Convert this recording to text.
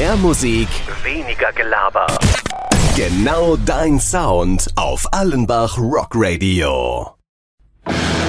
Mehr Musik, weniger Gelaber. Genau dein Sound auf Allenbach Rock Radio.